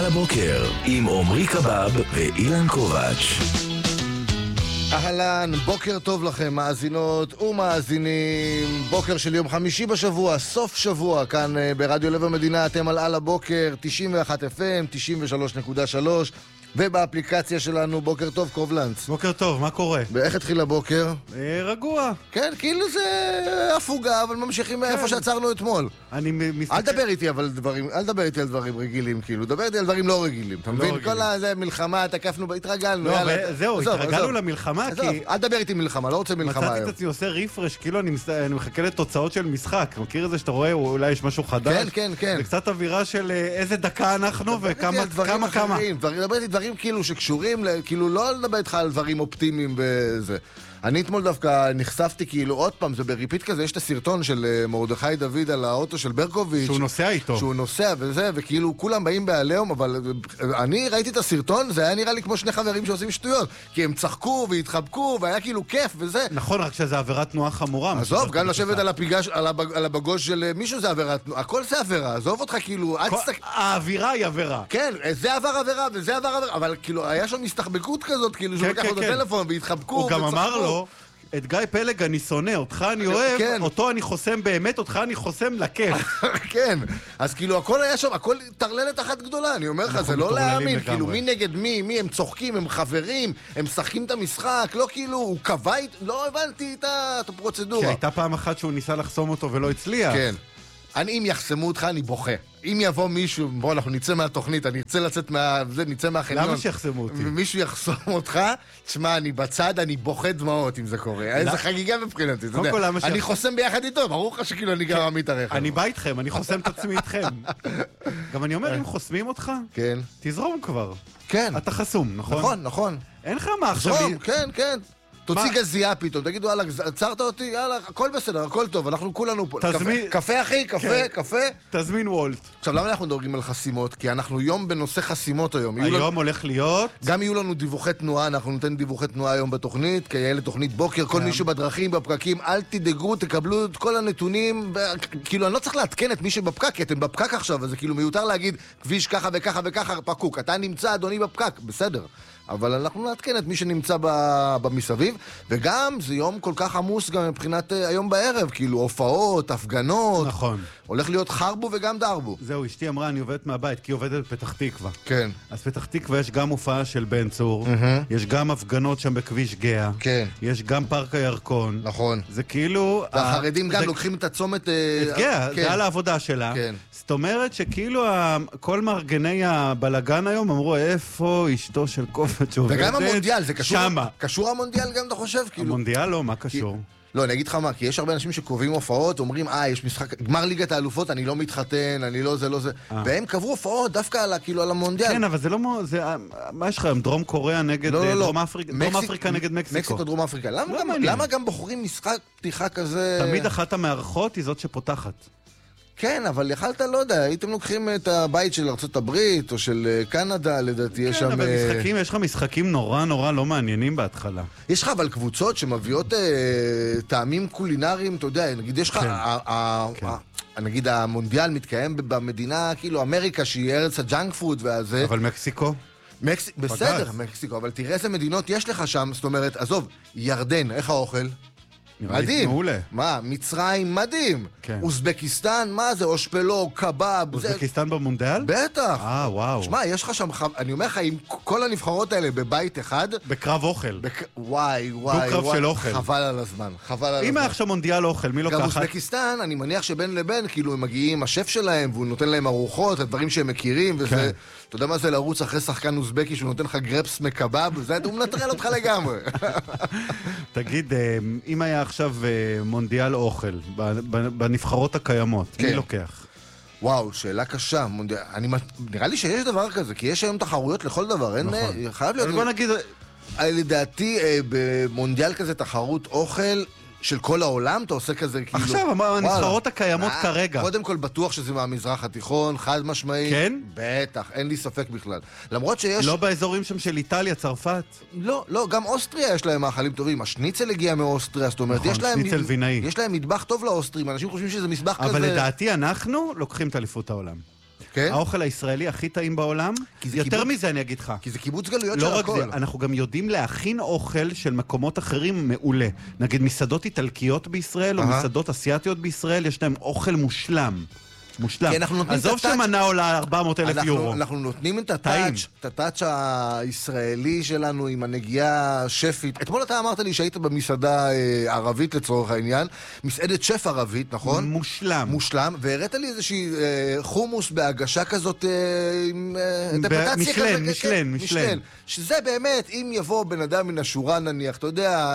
הבוקר עם עומרי קבב ואילן קובץ'. אהלן, בוקר טוב לכם מאזינות ומאזינים. בוקר של יום חמישי בשבוע, סוף שבוע, כאן ברדיו לב המדינה. אתם על הבוקר, 91 FM, 93.3, ובאפליקציה שלנו. בוקר טוב, קובלנץ. בוקר טוב, מה קורה? ואיך התחיל הבוקר? רגוע. כן, כאילו זה הפוגה, אבל ממשיכים מאיפה שעצרנו אתמול. אני מסתכל... אל תדבר איתי על דברים רגילים, כאילו. דבר איתי על דברים לא רגילים. אתה מבין? כל הזה מלחמה, תקפנו, התרגלנו. זהו, התרגלנו למלחמה, כי... אל תדבר איתי מלחמה, לא רוצה מלחמה היום. מצאתי את עצמי עושה ריפרש, כאילו אני מחכה לתוצאות של משחק. מכיר את זה שאתה רואה, אולי יש משהו חדש? כן. זה קצת אווירה של איזה דקה אנחנו וכמה. דבר איתי דברים כאילו שקשורים, כאילו לא לדבר איתך על דברים אופטימיים וזה. אני אתמול דווקא נחשפתי כאילו עוד פעם, זה בריפיט כזה, יש את הסרטון של מרדכי דוד על האוטו של ברקוביץ' שהוא נוסע איתו. שהוא נוסע וזה, וכאילו כולם באים בעליהם, אבל אני ראיתי את הסרטון, זה היה נראה לי כמו שני חברים שעושים שטויות, כי הם צחקו והתחבקו, והיה כאילו כיף וזה. נכון, רק שזה עבירת תנועה חמורה. עזוב, גם לשבת על הבגוש של מישהו זה עבירת תנועה, הכל זה עבירה, עזוב אותך כאילו, האווירה היא עבירה. כן, זה עבר עבירה וזה עבר עבירה, אבל כאילו היה שם הסתחבקות כזאת, כאילו שהוא לקח לו את הטלפון והתחבקו הוא גם אמר לו, את גיא פלג אני שונא, אותך אני אוהב, אותו אני חוסם באמת, אותך אני חוסם לכיף. כן, אז כאילו הכל היה שם, הכל תרללת אחת גדולה, אני אומר לך, זה לא להאמין, כאילו מי נגד מי, הם צוחקים, הם חברים, הם משחקים את המשחק, לא כאילו, הוא קבע, לא הבנתי את הפרוצדורה. כי הייתה פעם אחת שהוא ניסה לחסום אותו ולא הצליח. כן. אם יחסמו אותך, אני בוכה. אם יבוא מישהו, בוא, אנחנו נצא מהתוכנית, אני ארצה לצאת נצא מהחניון. למה שיחסמו אותי? ומישהו יחסום אותך, תשמע, אני בצד, אני בוכה דמעות אם זה קורה. איזה חגיגה מבחינתי, אתה יודע. אני חוסם ביחד איתו, ברור לך שכאילו אני גם עמית הרכב. אני בא איתכם, אני חוסם את עצמי איתכם. גם אני אומר, אם חוסמים אותך, תזרום כבר. כן. אתה חסום, נכון? נכון. אין לך מה עכשיו... כן. תוציא גזייה פתאום, תגידו, יאללה, עצרת אותי, יאללה, הכל בסדר, הכל טוב, אנחנו כולנו פה. קפה, אחי, קפה. תזמין וולט. עכשיו, למה אנחנו מדברים על חסימות? כי אנחנו יום בנושא חסימות היום. היום הולך להיות... גם יהיו לנו דיווחי תנועה, אנחנו ניתן דיווחי תנועה היום בתוכנית, כי יהיה לתוכנית בוקר, כל מישהו בדרכים, בפקקים, אל תדאגו, תקבלו את כל הנתונים, כאילו, אני לא צריך לעדכן את מי שבפקק, כי אתם בפקק עכשיו, אז זה כאילו מיותר להגיד, כביש ככה וככה וככה, פקוק. אתה נמצא, אדוני, בפקק, בסדר. אבל אנחנו נעדכן את מי שנמצא במסביב, וגם זה יום כל כך עמוס גם מבחינת היום בערב, כאילו הופעות, הפגנות. נכון. הולך להיות חרבו וגם דרבו. זהו, אשתי אמרה, אני עובדת מהבית, כי היא עובדת בפתח תקווה. כן. אז פתח תקווה יש גם הופעה של בן צור, יש גם הפגנות שם בכביש גאה, כן. יש גם פארק הירקון. נכון. זה כאילו... והחרדים גם לוקחים את הצומת... את גאה, זה על העבודה שלה. כן. זאת אומרת שכאילו כל מארגני הבלגן היום אמרו, איפה אשתו של קופת שעובדת? וגם המונדיאל, זה קשור... שמה. קשור המונדיאל גם, אתה חושב? המונדיאל לא, מה קשור? לא, אני אגיד לך מה, כי יש הרבה אנשים שקובעים הופעות, אומרים, יש משחק, גמר ליגת האלופות, אני לא מתחתן, אני לא זה, לא זה. והם קבעו הופעות דווקא על המונדיאל. כן, אבל זה לא... מה יש לך, דרום קוריאה נגד דרום אפריקה? דרום אפריקה נגד מקסיקו. מקסיקו, דרום אפריקה. למה גם בוחרים משחק פתיחה כזה... תמיד אחת המארחות היא זאת שפותחת. כן, אבל יכלת, לא יודע, הייתם לוקחים את הבית של ארצות הברית או של קנדה, לדעתי, יש שם... כן, אבל יש לך משחקים נורא לא מעניינים בהתחלה. יש לך אבל קבוצות שמביאות טעמים קולינריים, אתה יודע, נגיד יש לך... נגיד המונדיאל מתקיים במדינה, כאילו אמריקה, שהיא ארץ הג'אנק פוד והזה... אבל מקסיקו? בסדר, מקסיקו, אבל תראה איזה מדינות יש לך שם, זאת אומרת, עזוב, ירדן, איך האוכל? מדהים. מעולה. מה? מצרים מדהים. כן. אוזבקיסטן, מה זה? אושפלו, קבב. אוזבקיסטן במונדיאל? בטח. וואו. שמע, יש לך שם, אני אומר לך, עם כל הנבחרות האלה בבית אחד... בקרב אוכל. וואי. דו-קרב של אוכל. חבל על הזמן. אם היה עכשיו מונדיאל אוכל, מי לוקחת? גם אוזבקיסטן, אני מניח שבין לבין, כאילו הם מגיעים, השף שלהם, והוא נותן להם ארוחות, הדברים שהם מכירים, וזה... אתה יודע מה זה לרוץ אחרי שחקן אוזבקי שהוא נותן לך גרפס מקבב? הוא מנטרל אותך לגמרי. תגיד, אם היה עכשיו מונדיאל אוכל, בנבחרות הקיימות, מי לוקח? וואו, שאלה קשה. נראה לי שיש דבר כזה, כי יש היום תחרויות לכל דבר. חייב להיות... בוא נגיד... לדעתי, במונדיאל כזה תחרות אוכל... של כל העולם, אתה עושה כזה כאילו... עכשיו, הנבחרות הקיימות כרגע. קודם כל בטוח שזה מהמזרח התיכון, חד משמעי. כן? בטח, אין לי ספק בכלל. למרות שיש... לא באזורים שם של איטליה, צרפת? לא, גם אוסטריה יש להם מאכלים טובים. השניצל הגיע מאוסטריה, זאת אומרת, נכון, שניצל וינאי. יש להם מטבח טוב לאוסטרים, אנשים חושבים שזה מסבך כזה... אבל לדעתי אנחנו לוקחים את אליפות העולם. כן? האוכל הישראלי הכי טעים בעולם. יותר מזה אני אגיד לך. כי זה קיבוץ גלויות של הכל. לא רק זה, אנחנו גם יודעים להכין אוכל של מקומות אחרים מעולה. נגיד מסעדות איטלקיות בישראל, או מסעדות אסיאטיות בישראל, יש להם אוכל מושלם. מושלם. עזוב שמנה עולה 400,000 יורו. אנחנו נותנים את הטאץ' הישראלי שלנו עם הנגיעה שפית. אתמול אתה אמרת לי שהיית במסעדה ערבית לצורך העניין, מסעדת שף ערבית, נכון? מושלם. מושלם, והראית לי איזושהי חומוס בהגשה כזאת, משלן. שזה באמת, אם יבוא בן אדם מן השורה נניח, אתה יודע...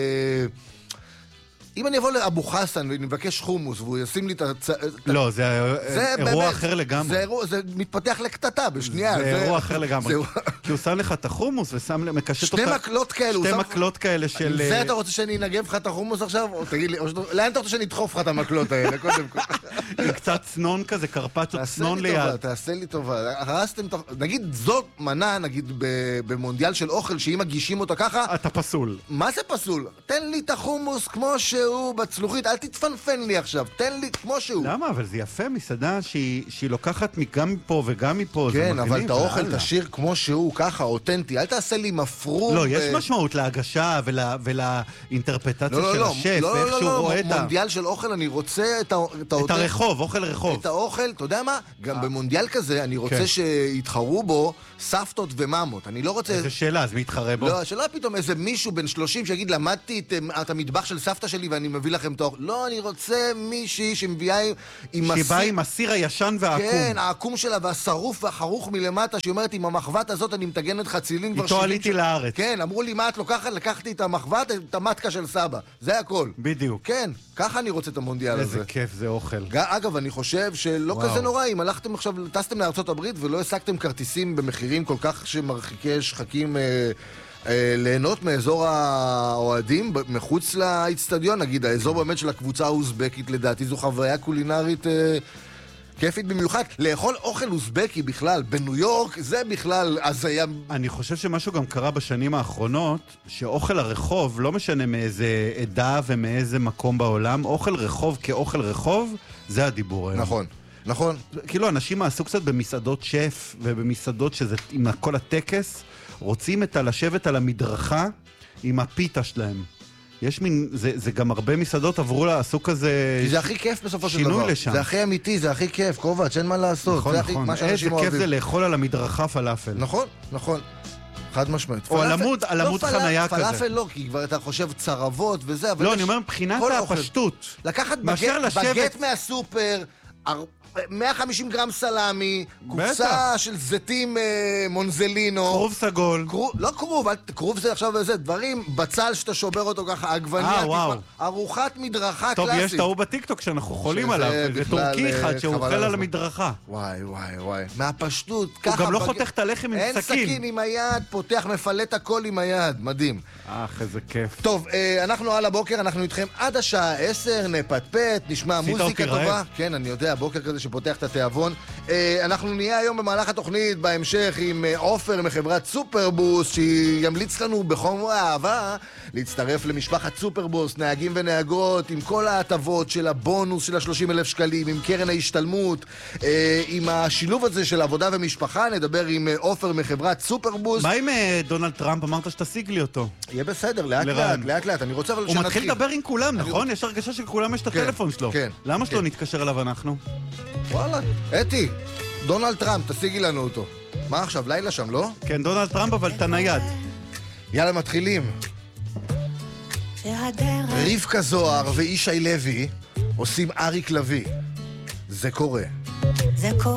אם אני אבוא לאבו חסן ונבקש חומוס והוא ישים לי את לא, זה אירוע אחר לגמרי. זה מתפתח לקטטה בשנייה. זה אירוע אחר לגמרי. כי הוא שם לך את החומוס ושם מקשט אותך... שתי מקלות כאלו. שתי מקלות כאלה של... זה אתה רוצה שאני אנגב לך את החומוס עכשיו? או תגיד לי, לאן אתה רוצה שאני אדחוף לך את המקלות האלה? קודם כל. עם קצת צנון כזה, קרפצ'ו צנון ליד. תעשה לי טובה. הרסתם... נגיד זאת מנה, נגיד במונדיאל של אוכל, שאם מגישים אותה ככה... אתה פסול. מה זה פסול? תן לי את החומוס כמו שהוא בצלוחית, אל תתפנפן לי עכשיו, תן לי כמו שהוא. למה? אבל זה יפה, מסעדה שהיא לוקחת גם מפה וגם מפה. כן, אבל את האוכל תשאיר כמו שהוא, ככה, אותנטי. אל תעשה לי מפרום. לא, יש משמעות להגשה ולאינטרפטציה של השף, ואיך שהוא רואה את במונדיאל של אוכל אני רוצה את הרחוב, אוכל רחוב. את האוכל, אתה יודע מה? גם במונדיאל כזה אני רוצה שיתחרו בו סבתות וממות. אני לא רוצה... איזה שאלה, אז מי יתחרה בו? לא, שלא פתאום איזה מישהו בן 30 שיגיד, למדתי את המטבח של סבתא שלי ואני מביא לכם את האוכל. לא, אני רוצה מישהי שמביאה עם שבא עם הסיר הישן והעקום. כן, העקום שלה והשרוף והחרוך מלמטה, שהיא אומרת, עם המחבת הזאת אני מתגנת חצילים כבר 70 איתו עליתי לארץ. כן, אמרו לי, מה את לוקחת? לקחתי את המחבת, את המטקה של סבא. זה הכל. בדיוק. כן, ככה אני רוצה את המונדיאל הזה. איזה כיף זה אוכל. אגב, אני חושב שלא כזה נורא, אם הלכתם עכשיו, טסתם לארצות הברית ולא השגתם כרטיסים במחירים כל כך שמרחיקי שחקים ליהנות מאזור האוהדים מחוץ לאצטדיון, נגיד, האזור באמת של הקבוצה האוזבקית, לדעתי זו חוויה קולינרית כיפית במיוחד. לאכול אוכל אוזבקי בכלל, בניו יורק, זה בכלל, אז היה... אני חושב שמשהו גם קרה בשנים האחרונות, שאוכל הרחוב, לא משנה מאיזה עדה ומאיזה מקום בעולם, אוכל רחוב כאוכל רחוב, זה הדיבור היום. נכון. נכון. כאילו, אנשים מעשו קצת במסעדות שף ובמסעדות שזה עם כל הטקס, רוצים לשבת על המדרכה עם הפיתה שלהם. יש מין, זה גם הרבה מסעדות עברו לעשו כזה... כי זה הכי כיף בסופו של דבר. שינוי לשם. זה הכי אמיתי, זה הכי כיף, קובץ, אין מה לעשות. נכון, נכון. איזה כיף זה לאכול על המדרכה פלאפל. נכון, נכון. חד משמעית. או על עמוד חנייה כזה. פלאפל לא, כי כבר אתה חושב צרבות וזה, אבל... לא, אני אומר מבחינת הפשטות. לקחת בגט מהסופר... 150 גרם סלמי, קופסה של זיתים מונזלינו. כרוב סגול. לא כרוב, כרוב זה עכשיו איזה דברים, בצל שאתה שובר אותו ככה, עגבניה, ארוחת מדרכה קלאסית. טוב, יש טעו בטיקטוק שאנחנו חולים עליו, זה טורקי אחד שהוא אוכל על המדרכה. וואי, וואי, וואי. מהפשטות, הוא גם לא חותך את הלחם עם סכין. אין סכין עם היד, פותח, מפלט הכל עם היד, מדהים. איזה כיף. טוב, אנחנו על הבוקר, אנחנו איתכם עד השעה 10, נפטפט, נשמע מוזיקה טובה. כן, אני יודע, בוקר כזה שפותח את התיאבון. אנחנו נהיה היום במהלך התוכנית, בהמשך עם עופר מחברת סופרבוס, שימליץ לנו בחום אהבה להצטרף למשפחת סופרבוס, נהגים ונהגות, עם כל ההטבות של הבונוס של 30,000 שקלים, עם קרן ההשתלמות, עם השילוב הזה של עבודה ומשפחה. נדבר עם עופר מחברת סופרבוס. מה עם דונלד טראמפ? אמרת שתשיג לי אותו. יהיה בסדר, לאט לאט. אני רוצה אבל הוא מתחיל לדבר עם כולם, נכון? יש הרגשה שכולם יש את הטלפון שלו. למה שלא נתקשר אליו אנחנו? וואלה, אתי, דונלד טראמפ, תשיגי לנו אותו. מה עכשיו, לילה שם, לא? כן, דונלד טראמפ, אבל אתה נייד. יאללה, מתחילים. רבקה זוהר ואישי לוי עושים אריק לוי. זה קורה.